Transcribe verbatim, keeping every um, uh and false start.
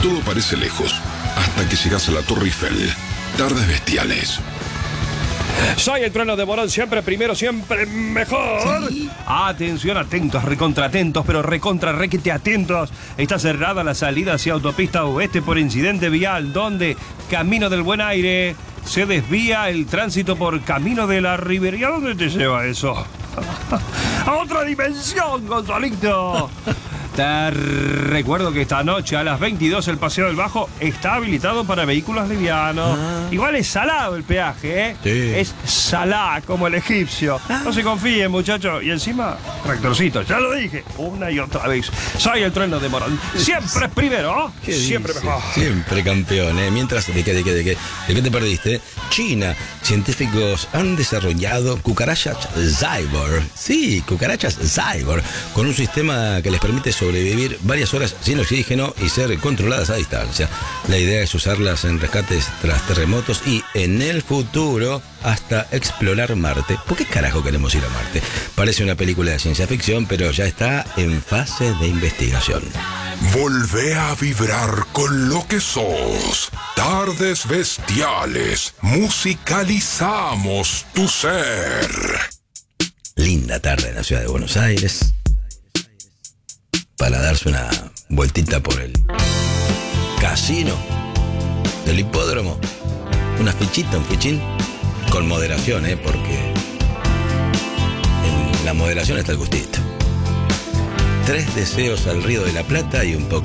Todo parece lejos, hasta que llegas a la Torre Eiffel. Tardes bestiales. Soy el trueno de Morón, siempre primero, siempre mejor. Sí. Atención, atentos, recontratentos, pero recontra requete atentos. Está cerrada la salida hacia Autopista Oeste por incidente vial, donde Camino del Buen Aire se desvía el tránsito por Camino de la Ribería. ¿A dónde te lleva eso? A otra dimensión, Gonzalito. Te recuerdo que esta noche a las veintidós el Paseo del Bajo está habilitado para vehículos livianos. Ah. Igual es salado el peaje, ¿eh? Sí. Es salá como el egipcio. Ah. No se confíen, muchachos. Y encima, tractorcito. Ya lo dije una y otra vez. Soy el trueno de Morón. Siempre es primero, ¿eh? Siempre dice? mejor. Siempre campeón, ¿eh? Mientras, ¿de qué, de qué, de qué? ¿De qué te perdiste? China. Científicos han desarrollado cucarachas cyborg. Sí, cucarachas cyborg. Con un sistema que les permite sobrevivir varias horas sin oxígeno y ser controladas a distancia. La idea es usarlas en rescates tras terremotos y en el futuro hasta explorar Marte. ¿Por qué carajo queremos ir a Marte? Parece una película de ciencia ficción, pero ya está en fase de investigación. Volvé a vibrar con lo que sos. Tardes bestiales. Musicalizamos tu ser. Linda tarde en la ciudad de Buenos Aires, para darse una vueltita por el casino del hipódromo. Una fichita, un fichín, con moderación, ¿eh? Porque en la moderación está el gustito. Tres deseos al Río de la Plata y un poco